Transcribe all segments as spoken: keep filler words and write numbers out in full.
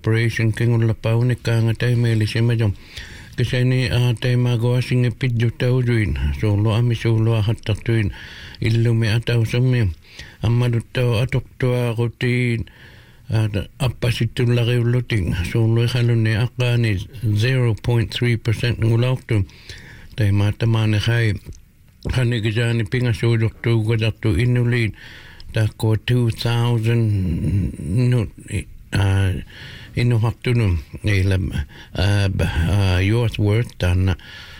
Corporation kingulla paunikkaanga taimeelisimajo kisani a taimagoasinge pidju tauduin sulo ami sulo hattartuin illumi atausammi ammaduttau atoktua rutiin appasittullariullutin sulo ihalunni aqaani zero point three percent ngulauktu taimaatamaane khai hanigijani pingasuudurtu godartu innuliin takko two thousand nut uh inu hattunum ila uh yours worth tan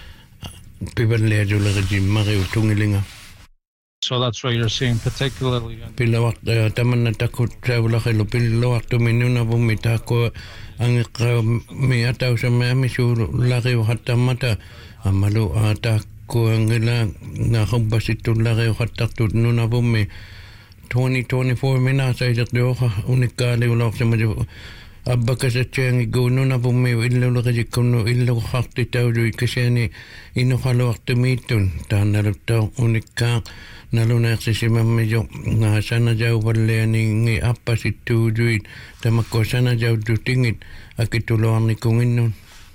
pivalle julagi mari utungilinga. So that's why you're seeing particularly pilawak tamanna takut trawla khelo pilawak to minuna bumita ko ang mi ataw sa mi su lagi hatta mata amalu ata ko angila na khabasitu lagi hatta tununa bumi twenty twenty-four mina sa ijat doha unikali ulak sa majo abba kasi tiyang igununa bumi ilo lagi kuno ilo hakti tawdo kasi ino halawak tumitun tanarutaw unikak naluna si si mamayo na sana jaw wala ni apa si tujuit tamako sana jaw dutingit akitulungan ni kung inon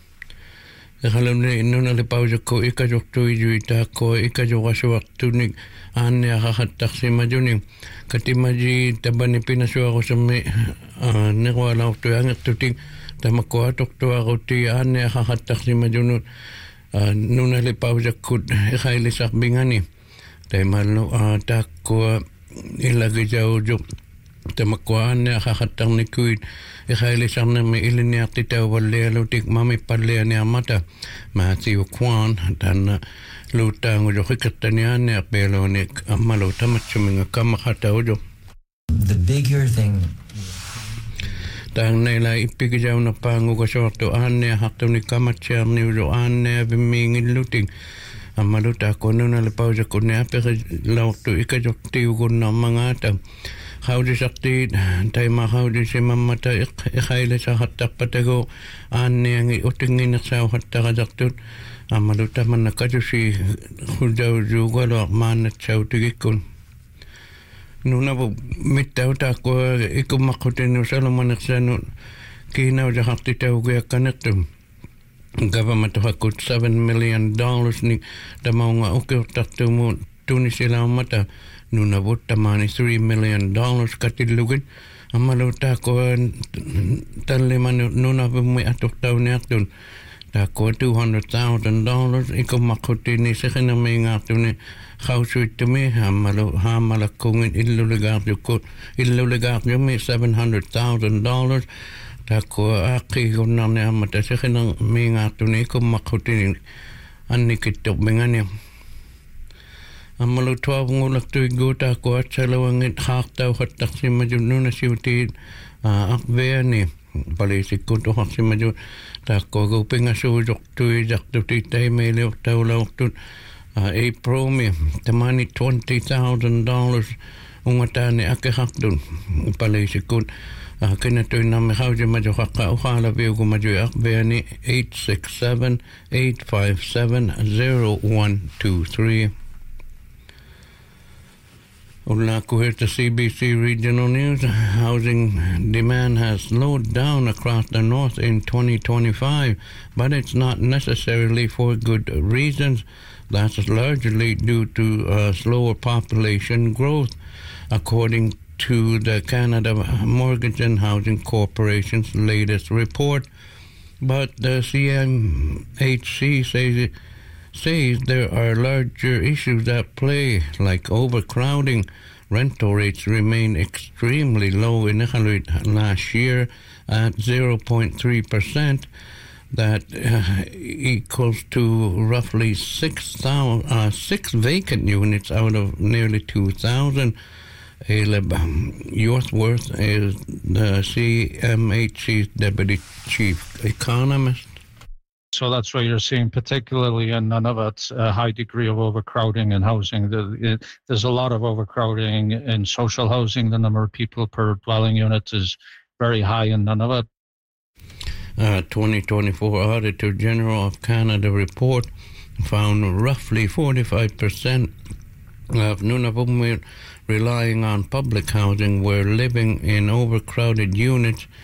halam ni inon alipausa ko ikajok tujuit ako ikajok aswak tunig ane akahatak si majuning katimaji tabani pinaswa ko sa may nakwala ko tuyang tuting tamako atok tuwa ko ti ane akahatak si majunut nung alipausa ko ikailisak bingani taimalo takko ilagay jaw jo tamakuan na kakatang ni kuit ikailisang na may iliniak titaw wale lutik mami pale ni amata matiyo kwan dan lutang jo kikatanian ni apelo ni amalo tamat suminga kamakataw jo. The bigger thing tang nila ipigijaw na pangu kasorto ane hakto ni kamatsyar ni ujo ane bimingin luting amaluta ko nuna lapausa ko na pero laukto ikajok tiyo ko na mga ata kaudi sakti tayo makaudi si mamata ikaila sa hatak patago ane ang iutingin na sa hatak kajaktut amaluta man nakadyo si hudaw jugalo manat sa utigikon nuna po mitaw ta ko ikumakutin no sa lumanak sa nun kinaw sa hakti tayo kaya kanatum government hakut seven million dollars ni tamaunga ukir taktumu tunisila mata nuna butamani three million dollars katilugin amaluta ko talima nuna bumi atok tau ni aktun tako two hundred thousand dollars iko makuti ni sekena may ngaktu ni khawsuit tumi hamalu hamalakungin illuligat ko illuligat mi seven hundred thousand dollars tako aki ko na ne amata sa kanang minga tunay ko makutin ani kitok bengani amalu twelve ngulak tu gota ko at salawangit haktaw hatak si majun na siuti akveani balisik ko to hak si majun tako ko pingasujok tu jak tu titay may liok tawlaw tu April mi tamani twenty thousand dollars ungatani akihak dun balisik ko kena tu nama hauja maju hakka ukhala biugu maju akbeani eight six seven eight five seven zero one two three. Ulla kuhirta C B C Regional News. Housing demand has slowed down across the north in twenty twenty-five, but it's not necessarily for good reasons. That's largely due to uh, slower population growth, according to the Canada Mortgage and Housing Corporation's latest report. But the C M H C says, says there are larger issues at play, like overcrowding. Rental rates remain extremely low in Iqaluit last year at zero point three percent. That uh, equals to roughly six thousand, uh, six vacant units out of nearly two thousand. Yorthworth is the C M H C's deputy chief economist. So that's why you're seeing, particularly in Nunavut, a high degree of overcrowding in housing. There's a lot of overcrowding in social housing. The number of people per dwelling unit is very high in Nunavut. Uh, twenty twenty-four Auditor General of Canada report found roughly forty-five percent of Nunavut relying on public housing were living in overcrowded units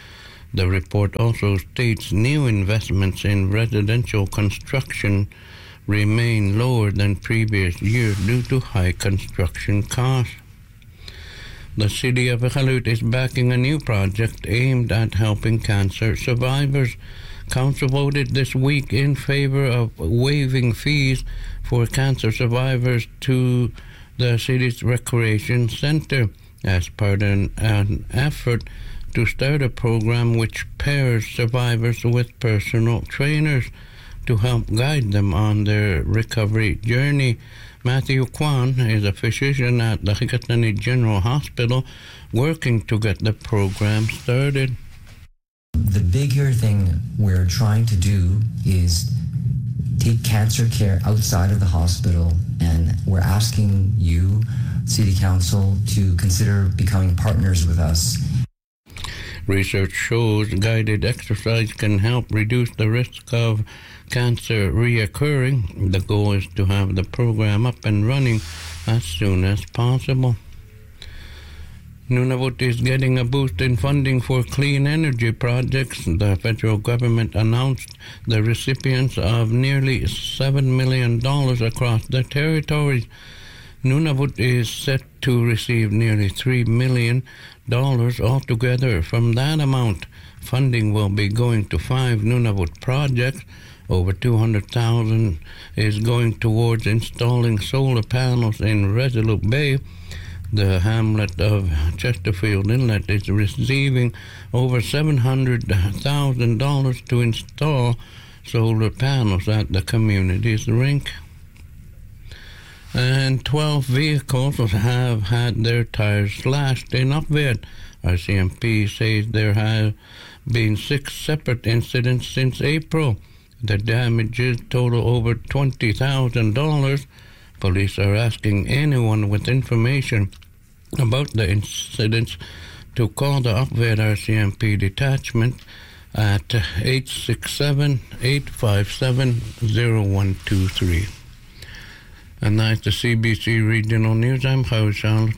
The report also states new investments in residential construction remain lower than previous years due to high construction costs. The city of Iqaluit is backing a new project aimed at helping cancer survivors. Council voted this week in favor of waiving fees for cancer survivors to the city's recreation center as part of an, an effort to start a program which pairs survivors with personal trainers to help guide them on their recovery journey. Matthew Kwan is a physician at the Hikatani General Hospital working to get the program started. The bigger thing we're trying to do is take cancer care outside of the hospital, and we're asking you, City Council, to consider becoming partners with us. Research shows guided exercise can help reduce the risk of cancer reoccurring. The goal is to have the program up and running as soon as possible. Nunavut is getting a boost in funding for clean energy projects. The federal government announced the recipients of nearly seven million dollars across the territories. Nunavut is set to receive nearly three million dollars altogether from that amount. Funding will be going to five Nunavut projects. Over two hundred thousand dollars is going towards installing solar panels in Resolute Bay. The hamlet of Chesterfield Inlet is receiving over seven hundred thousand dollars to install solar panels at the community's rink. And twelve vehicles have had their tires slashed in Upved. R C M P says there have been six separate incidents since April. The damages total over twenty thousand dollars. Police are asking anyone with information about the incidents to call the Upved R C M P detachment at eight six seven, eight five seven, zero one two three. And that's the C B C Regional News. I'm Howard Charlotte.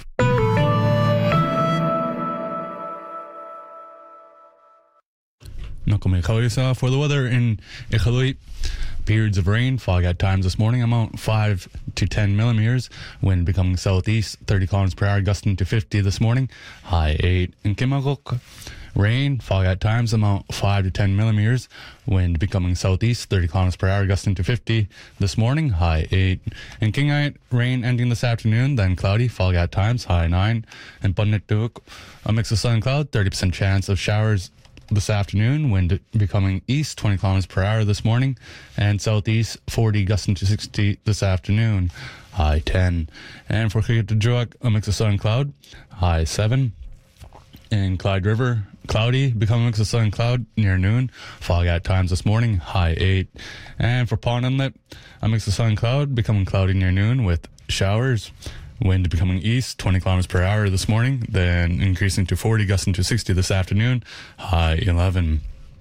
Nakomi Kawisa for the weather in Iqaluit. Periods of rain, fog at times this morning, amount five to ten millimeters. Wind becoming southeast, thirty kilometers per hour, gusting to fifty this morning. High eight in Kimaguk. Rain, fog at times, amount five to ten millimeters. Wind becoming southeast, thirty kilometers per hour, gusting to fifty this morning. High eight in Kingite. Rain ending this afternoon, then cloudy, fog at times. High nine in Punnituk. A mix of sun and cloud, thirty percent chance of showers this afternoon. Wind becoming east, twenty kilometers per hour this morning, and southeast, forty, gusting to sixty this afternoon. High ten. And for Kikatajuak, a mix of sun and cloud. High seven. In Clyde River, cloudy, becoming a mix of sun and cloud near noon. Fog at times this morning. High eight. And for Pond Inlet, a mix of sun and cloud, becoming cloudy near noon with showers. Wind becoming east, twenty kilometers per hour this morning, then increasing to forty, gusting to sixty this afternoon. High eleven.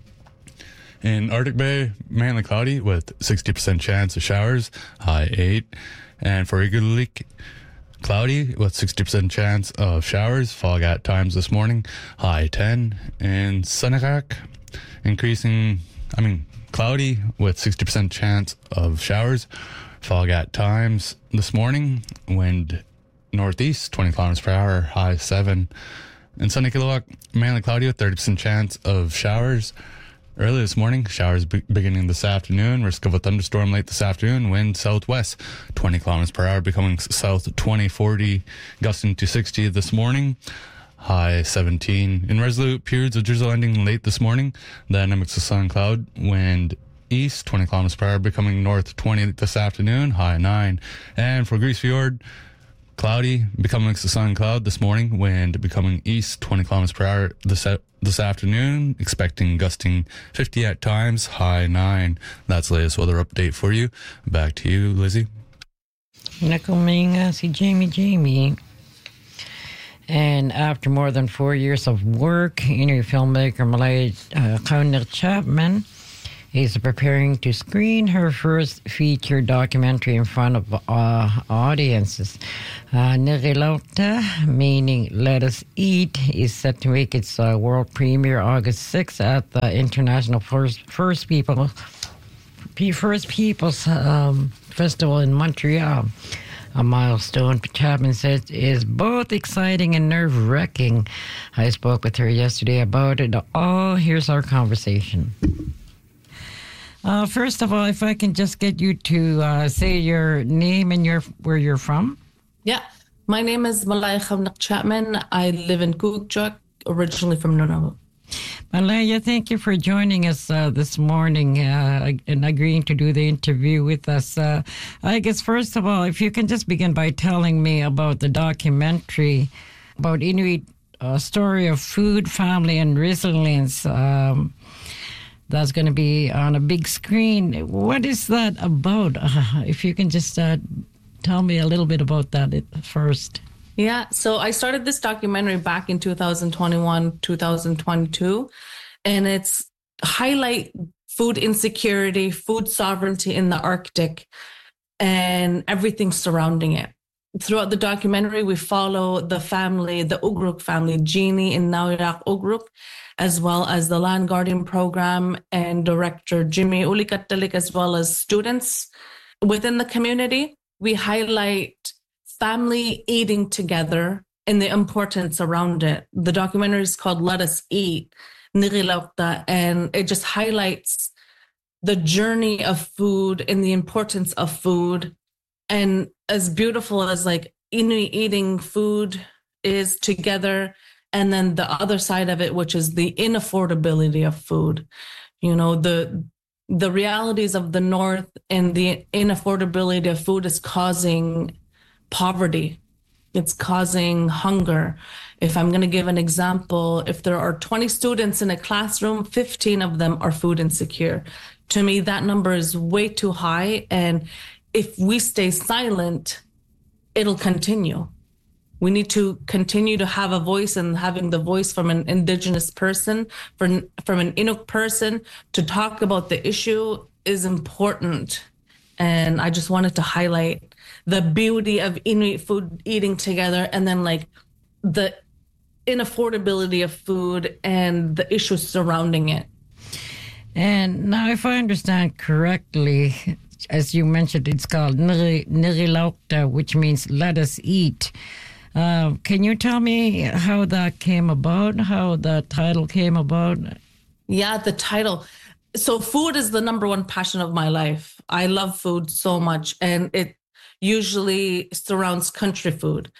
In Arctic Bay, mainly cloudy with sixty percent chance of showers. High eight. And for Iqaluit, cloudy with sixty percent chance of showers. Fog at times this morning. High ten. In Sunakak, increasing, I mean, cloudy with sixty percent chance of showers. Fog at times this morning. Wind northeast, twenty kilometers per hour, high seven. In Sunny Kilowog, mainly cloudy with thirty percent chance of showers. Early this morning, showers be- beginning this afternoon. Risk of a thunderstorm late this afternoon. Wind southwest, twenty kilometers per hour, becoming south twenty, forty, gusting to sixty this morning. High seventeen. In Resolute, periods of drizzle ending late this morning. Then a mix of sun and cloud. Wind east, twenty kilometers per hour, becoming north twenty this afternoon. High nine. And for Grease Fjord, cloudy, becoming mix of sun and cloud this morning. Wind becoming east, twenty kilometers per hour this this afternoon. Expecting gusting fifty at times. High nine. That's the latest weather update for you. Back to you, Lizzie. Nakuminga si Jamie Jamie. And after more than four years of work, Inuit filmmaker Malay uh, Connor Chapman is preparing to screen her first feature documentary in front of uh, audiences. Uh, Nirilauta, meaning Let Us Eat, is set to make its uh, world premiere August sixth at the International First, First People First Peoples um, Festival in Montreal. A milestone, Chapman says, is both exciting and nerve-wracking. I spoke with her yesterday about it all. Here's our conversation. Uh, first of all, if I can just get you to uh, say your name and your where you're from. Yeah, my name is Malaya Khavnak Chapman. I live in Kukchuk, originally from Nunavut. Malaya, thank you for joining us uh, this morning uh, and agreeing to do the interview with us. Uh, I guess, first of all, if you can just begin by telling me about the documentary about Inuit uh, story of food, family, and resilience um, that's going to be on a big screen. What is that about? Uh, if you can just uh, tell me a little bit about that first. Yeah, so I started this documentary back in two thousand twenty-one, two thousand twenty-two, and it's highlight food insecurity, food sovereignty in the Arctic, and everything surrounding it. Throughout the documentary, we follow the family, the Ugruk family, Jeannie and Nauirak Ugruk, as well as the Land Guardian Program and director Jimmy Ulikatalik, as well as students within the community. We highlight family eating together and the importance around it. The documentary is called Let Us Eat, Nirilauta, and it just highlights the journey of food and the importance of food. And as beautiful as like Inuit eating food is together, and then the other side of it, which is the inaffordability of food, you know, the the realities of the North and the inaffordability of food is causing poverty. It's causing hunger. If I'm going to give an example, if there are twenty students in a classroom, fifteen of them are food insecure. To me, that number is way too high. And if we stay silent, it'll continue. We need to continue to have a voice, and having the voice from an Indigenous person, from, from an Inuk person to talk about the issue is important. And I just wanted to highlight the beauty of Inuit food eating together, and then like the inaffordability of food and the issues surrounding it. And now, if I understand correctly, as you mentioned, it's called Nirilauta, which means let us eat. Uh, can you tell me how that came about, how the title came about? Yeah, the title. So food is the number one passion of my life. I love food so much, and it usually surrounds country food.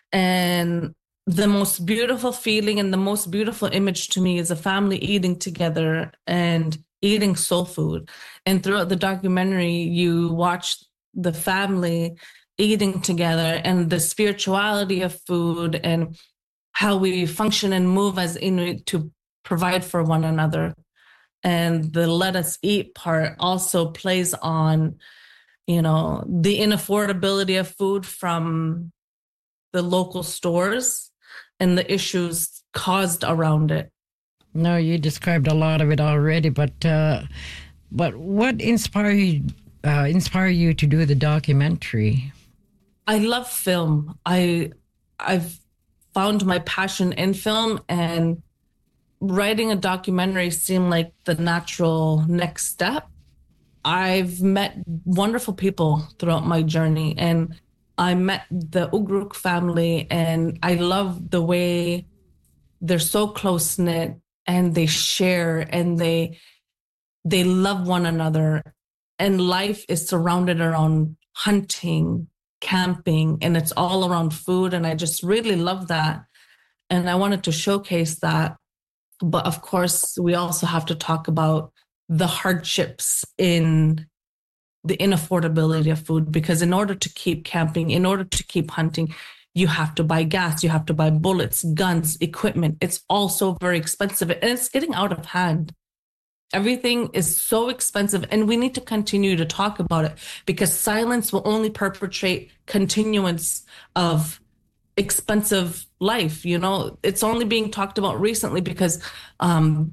And the most beautiful feeling and the most beautiful image to me is a family eating together and eating soul food. And throughout the documentary, you watch the family eating together and the spirituality of food and how we function and move as Inuit to provide for one another. And the let us eat part also plays on, you know, the inaffordability of food from the local stores and the issues caused around it. No, you described a lot of it already, but uh, but what inspired you, uh, inspired you to do the documentary? I love film. I I've found my passion in film, and writing a documentary seemed like the natural next step. I've met wonderful people throughout my journey, and I met the Ugruk family, and I love the way they're so close-knit and they share and they they love one another. And life is surrounded around hunting, camping, and it's all around food. And I just really love that. And I wanted to showcase that. But of course, we also have to talk about the hardships in the inaffordability of food, because in order to keep camping, in order to keep hunting, you have to buy gas, you have to buy bullets, guns, equipment. It's all so very expensive, and it's getting out of hand. Everything is so expensive, and we need to continue to talk about it, because silence will only perpetrate continuance of expensive life. You know, it's only being talked about recently because um,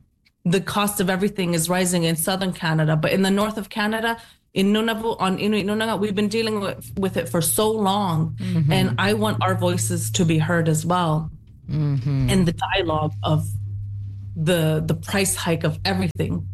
the cost of everything is rising in southern Canada. But in the north of Canada, in Nunavut, on Inuit Nunavut, we've been dealing with, with it for so long. Mm-hmm. And I want our voices to be heard as well. Mm-hmm. And the dialogue of the the price hike of everything.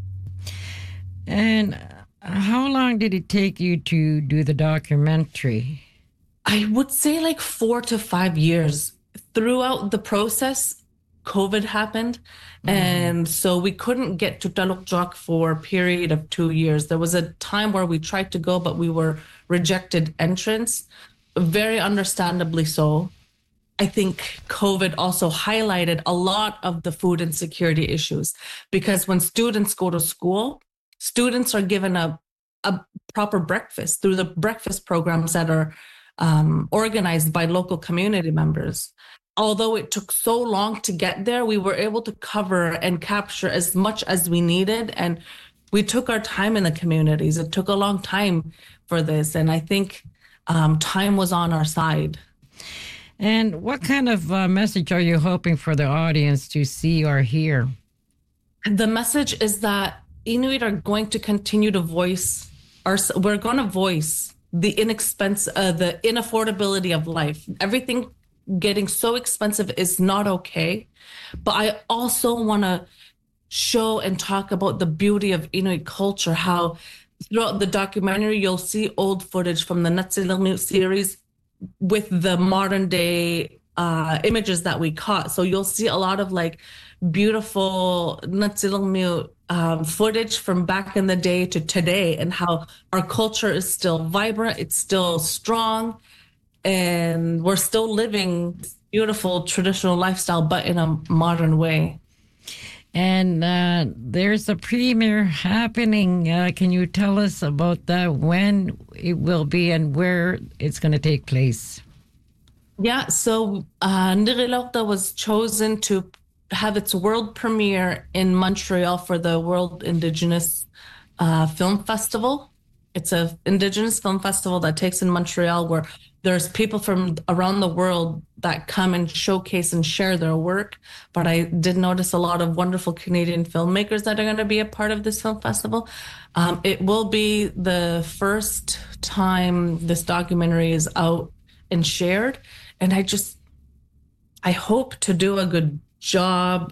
And how long did it take you to do the documentary? I would say like four to five years. Throughout the process, COVID happened. Mm-hmm. And so we couldn't get to Talukjuaq for a period of two years. There was a time where we tried to go, but we were rejected entrance, very understandably so. I think COVID also highlighted a lot of the food insecurity issues, because when students go to school, students are given a, a proper breakfast through the breakfast programs that are um, organized by local community members. Although it took so long to get there, we were able to cover and capture as much as we needed. And we took our time in the communities. It took a long time for this. And I think um, time was on our side. And what kind of uh, message are you hoping for the audience to see or hear? The message is that Inuit are going to continue to voice, our, we're going to voice the inexpensive, uh, the inaffordability of life. Everything getting so expensive is not okay. But I also want to show and talk about the beauty of Inuit culture, how throughout the documentary, you'll see old footage from the Natsilagnut series with the modern day uh, images that we caught. So you'll see a lot of like beautiful Natsilagnut um, footage from back in the day to today, and how our culture is still vibrant, it's still strong, and we're still living beautiful traditional lifestyle, but in a modern way. And uh, there's a premiere happening. Uh, can you tell us about that, when it will be and where it's going to take place? Yeah, so uh, Nirilauta was chosen to have its world premiere in Montreal for the World Indigenous uh, Film Festival. It's an Indigenous film festival that takes in Montreal, where there's people from around the world that come and showcase and share their work. But I did notice a lot of wonderful Canadian filmmakers that are going to be a part of this film festival. Um, it will be the first time this documentary is out and shared. And I just, I hope to do a good job,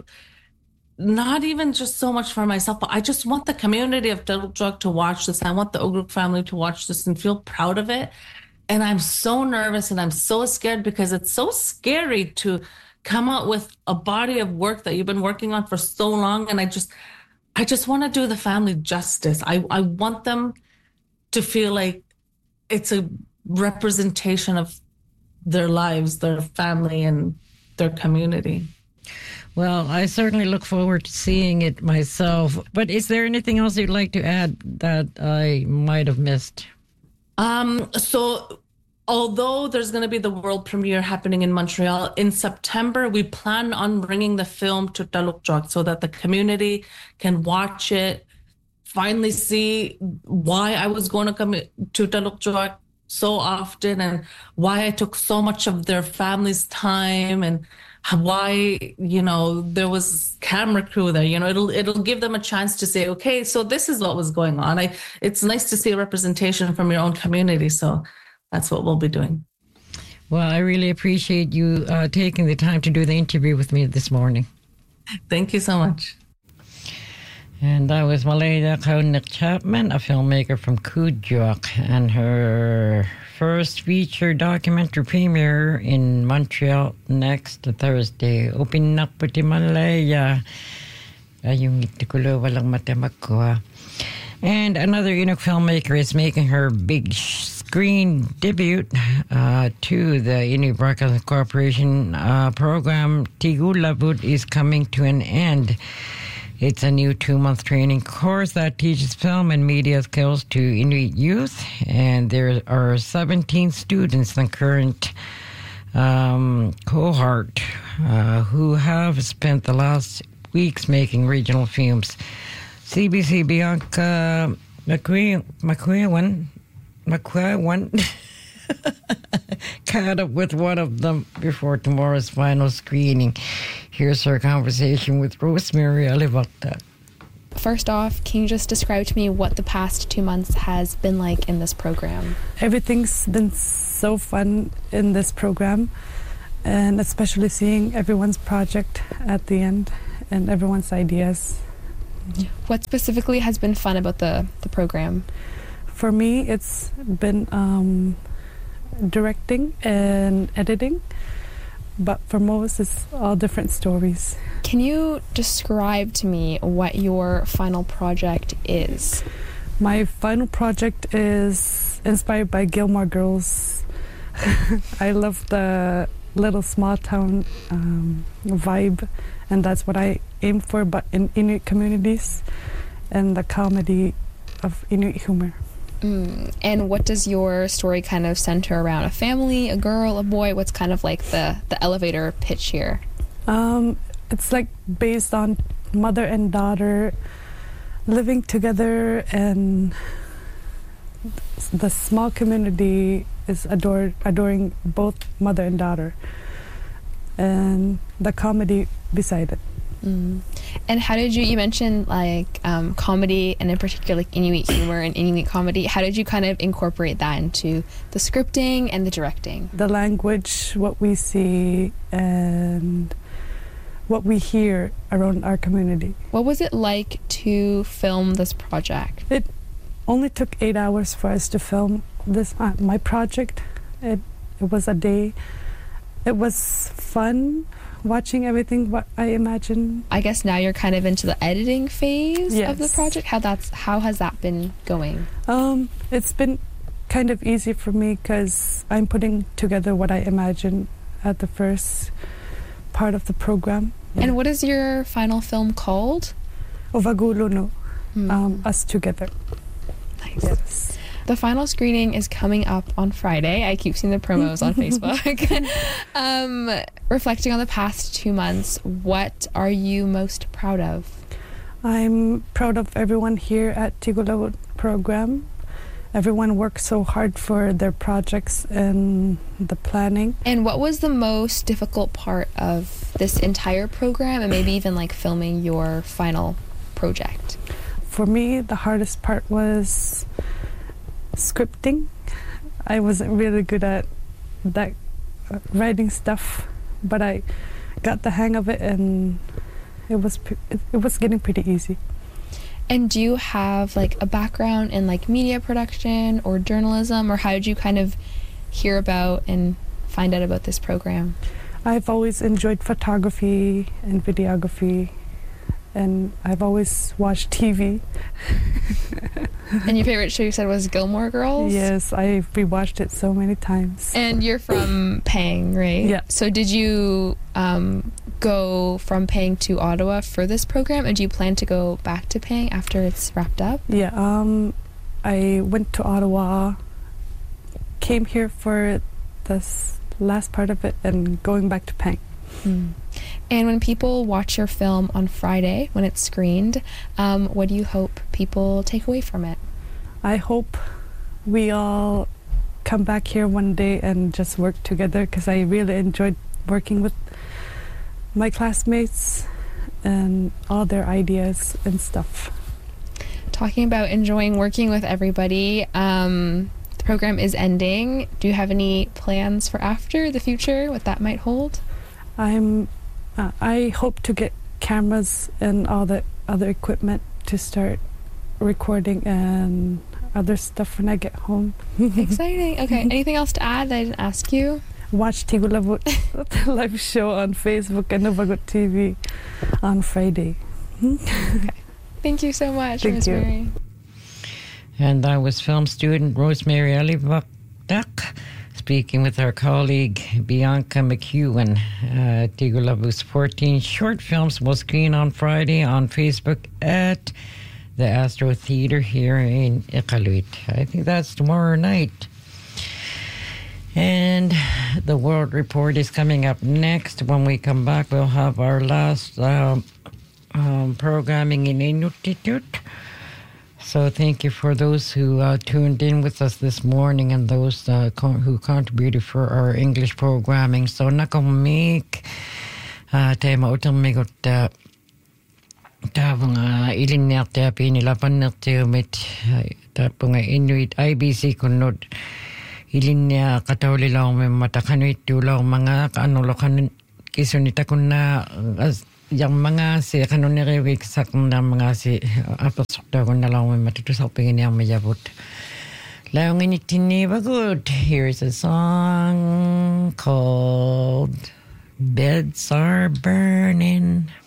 not even just so much for myself, but I just want the community of Talukjuaq to watch this. I want the Ogluk family to watch this and feel proud of it. And I'm so nervous and I'm so scared, because it's so scary to come out with a body of work that you've been working on for so long. And I just, I just want to do the family justice. I, I want them to feel like it's a representation of their lives, their family, and their community. Well, I certainly look forward to seeing it myself. But is there anything else you'd like to add that I might have missed? Um, so although there's going to be the world premiere happening in Montreal in September, we plan on bringing the film to Talukjuaq so that the community can watch it, finally see why I was going to come to Talukjuaq so often, and why I took so much of their family's time, and why, you know, there was camera crew there. You know, it'll it'll give them a chance to say, okay, so this is what was going on. I it's nice to see a representation from your own community. So that's what we'll be doing. Well, I really appreciate you uh, taking the time to do the interview with me this morning. Thank you so much. And that was Malaya Kaunik-Chapman, a filmmaker from Kuujjuaq, and her first feature documentary premiere in Montreal next Thursday. Upinak puti Malaya. Ayung itikulo walang matamakwa. And another Inuk filmmaker is making her big screen debut uh, to the Inuit Broadcasting Corporation uh, program. Tigulabut is coming to an end. It's a new two-month training course that teaches film and media skills to Inuit youth, and there are seventeen students in the current um, cohort uh, who have spent the last weeks making regional films. C B C Bianca McQueen, McQueen caught up with one of them before tomorrow's final screening. Here's her conversation with Rosemary Alivakta. first off, can you just describe to me what the past two months has been like in this program? Everything's been so fun in this program, and especially seeing everyone's project at the end and everyone's ideas. What specifically has been fun about the, the program? For me, it's been um, directing and editing, but for most, it's all different stories. Can you describe to me what your final project is? My final project is inspired by Gilmore Girls. I love the little small town um, vibe, and that's what I aim for, but in Inuit communities and the comedy of Inuit humor. Mm. And what does your story kind of center around? A family, a girl, a boy? What's kind of like the, the elevator pitch here? Um, it's like based on mother and daughter living together, and the small community is adored, adoring both mother and daughter, and the comedy beside it. Mm. And how did you, you mentioned like um, comedy, and in particular like Inuit humor and Inuit comedy, how did you kind of incorporate that into the scripting and the directing? The language, what we see, and what we hear around our community. What was it like to film this project? It only took eight hours for us to film this, uh, my project. It, it was a day. It was fun watching everything what I imagined. I guess now you're kind of into the editing phase yes. of the project. How that's how has that been going? Um, it's been kind of easy for me because I'm putting together what I imagined at the first part of the program. And what is your final film called? Ovaguluno, Mm. um, Us Together. Nice. Yes. The final screening is coming up on Friday. I keep seeing the promos on Facebook. um, reflecting on the past two months, what are you most proud of? I'm proud of everyone here at Tigulaut program. Everyone works so hard for their projects and the planning. And what was the most difficult part of this entire program, and maybe even like filming your final project? For me, the hardest part was scripting. I wasn't really good at that uh, writing stuff, but I got the hang of it, and it was pre- it, it was getting pretty easy. And do you have like a background in like media production or journalism, or how did you kind of hear about and find out about this program? I've always enjoyed photography and videography, and I've always watched T V. And your favorite show you said was Gilmore Girls? Yes, I've rewatched it so many times. And you're from Pang, right? Yeah. So did you um, go from Pang to Ottawa for this program, and do you plan to go back to Pang after it's wrapped up? Yeah, um, I went to Ottawa, came here for this last part of it, and going back to Pang. Mm. And when people watch your film on Friday, when it's screened, um, what do you hope people take away from it? I hope we all come back here one day and just work together, because I really enjoyed working with my classmates and all their ideas and stuff. Talking about enjoying working with everybody, um, the program is ending. Do you have any plans for after the future, what that might hold? I'm, uh, I hope to get cameras and all the other equipment to start recording and other stuff when I get home. Exciting. Okay. Anything else to add that I didn't ask you? Watch Tigulaut live show on Facebook and Novagot T V on Friday. Okay. Thank you so much, Thank Rosemary. you. And that was film student Rosemary Alibak speaking with our colleague Bianca McEwen. Uh, Tigulaut's fourteen short films will screen on Friday on Facebook at the Astro Theatre here in Iqaluit. I think that's tomorrow night. And the World Report is coming up next. When we come back, we'll have our last um, um, programming in Inuktitut. So thank you for those who uh, tuned in with us this morning, and those uh, con- who contributed for our English programming. So nakamik tema utammigot Tapunga ilinniartia piinilapannertiumit tapunga Inuit I B C kunnut ilinnia qataulilaarmimma taqanuittuulaarmanga qanulloqan kisunitakunna yarmangaasi qanuneriugiksaqernaarmangaasi apersortaakunnalaarmimma tutusarpiginiarmiyavut launginittinniivagut. Here's a song called Beds Are Burning.